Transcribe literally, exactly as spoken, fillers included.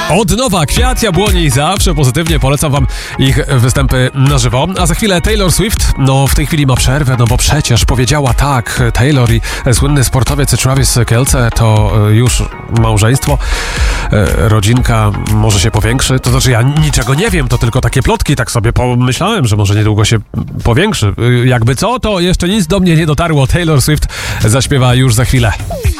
Od nowa Kwiat Jabłoni, zawsze pozytywnie polecam wam ich występy na żywo. A za chwilę Taylor Swift, no w tej chwili ma przerwę, no bo przecież powiedziała tak, Taylor i słynny sportowiec Travis Kelce to już małżeństwo, rodzinka może się powiększy, to znaczy ja niczego nie wiem, to tylko takie plotki, tak sobie pomyślałem, że może niedługo się powiększy. Jakby co, to jeszcze nic do mnie nie dotarło, Taylor Swift zaśpiewa już za chwilę.